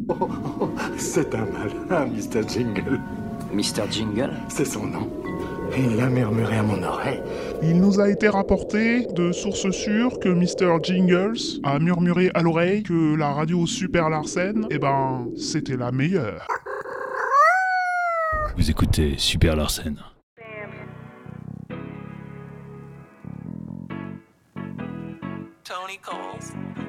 C'est un malin, Mr. Jingle. Mr. Jingle? C'est son nom. Il l'a murmuré à mon oreille. Il nous a été rapporté de sources sûres que Mr. Jingles a murmuré à l'oreille que la radio Super Larsen, c'était la meilleure. Vous écoutez Super Larsen. Tony Coles.